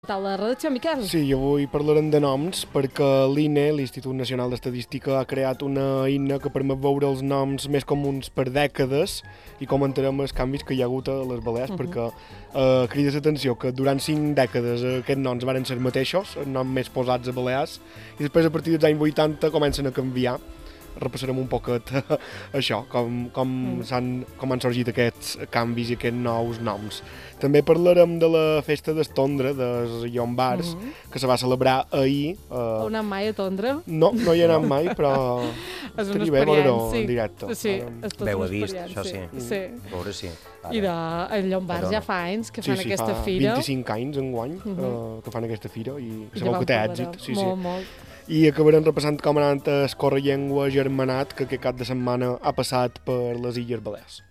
Taula de redacció, Miquel. Sí, avui parlarem de noms perquè l'INE, l'Institut Nacional d'Estadística, ha creat una eina que permet veure els noms més comuns per dècades i comentarem els canvis que hi ha hagut a les Balears, perquè crides atenció que durant 5 dècades aquests noms van ser mateixos, els noms més posats a Balears, i després a partir dels anys 80 comencen a canviar. Repassarem un poquet això, com han sorgit aquests canvis i aquests nous noms. També parlarem de la festa d'Estondra, dels Llombards, que se va celebrar ahir. Heu anat mai a Tondra? No hi he anat mai, però És una estaria bé veure-ho experiència. en directe. Sí, és tota Bé, ho una he vist, experiència. això sí. Sí. A veure si... I en Llombards ja fa anys que fan aquesta fa fira. 25 anys enguany que fan aquesta fira i I se veu vam que té parlar èxit. molt. I acabarem repassant com ha anat el Correllengua Germanat, que aquest cap de setmana ha passat per les Illes Balears.